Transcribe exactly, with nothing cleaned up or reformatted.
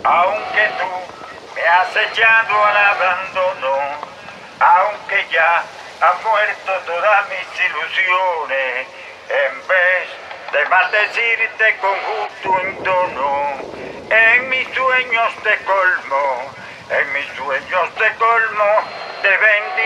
Aunque tú me has echado al abandono, aunque ya han muerto todas mis ilusiones, en vez de maldecirte con justo entono, en mis sueños te colmo, en mis sueños te colmo de bendiciones.